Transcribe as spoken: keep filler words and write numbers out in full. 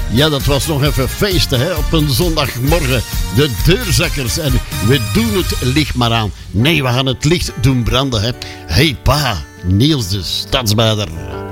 Ja, dat was nog even feesten hè, op een zondagmorgen. De deurzakkers en we doen het licht maar aan. Nee, we gaan het licht doen branden. Hè. Hey pa, Niels de Stadsbader.